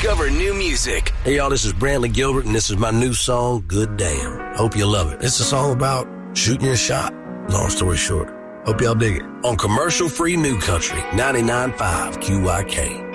discover new music. Hey, y'all, this is Brantley Gilbert, and this is my new song, Good Damn. Hope you love it. It's a song about shooting your shot. Long story short. Hope y'all dig it. On commercial-free New Country, 99.5 QYK.